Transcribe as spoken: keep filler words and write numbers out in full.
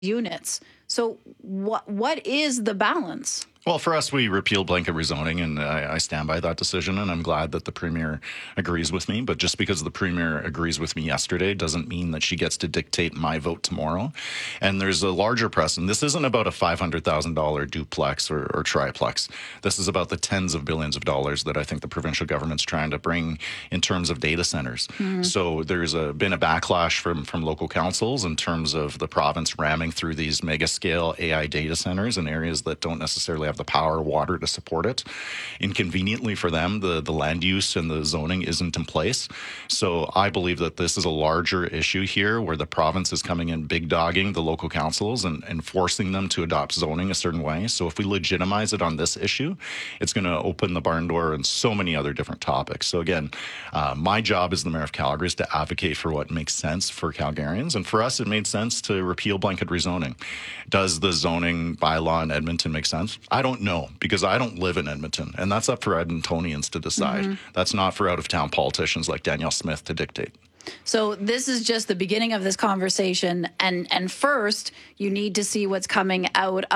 units. So what what is the balance? Well, for us, we repealed blanket rezoning, and I, I stand by that decision, and I'm glad that the Premier agrees with me. But just because the Premier agrees with me yesterday doesn't mean that she gets to dictate my vote tomorrow. And there's a larger precedent. This isn't about a five hundred thousand dollars duplex or, or triplex. This is about the tens of billions of dollars that I think the provincial government's trying to bring in terms of data centers. Mm-hmm. So there's a, been a backlash from, from local councils in terms of the province ramming through these mega-scale A I data centers in areas that don't necessarily have the power or water to support it. Inconveniently for them, the, the land use and the zoning isn't in place. So I believe that this is a larger issue here where the province is coming in big dogging the local councils and, and forcing them to adopt zoning a certain way. So if we legitimize it on this issue, it's going to open the barn door in so many other different topics. So again, uh, my job as the mayor of Calgary is to advocate for what makes sense for Calgarians. And for us, it made sense to repeal blanket rezoning. Does the zoning bylaw in Edmonton make sense? I don't know, because I don't live in Edmonton, and that's up for Edmontonians to decide. Mm-hmm. That's not for out-of-town politicians like Danielle Smith to dictate. So this is just the beginning of this conversation, and and first you need to see what's coming out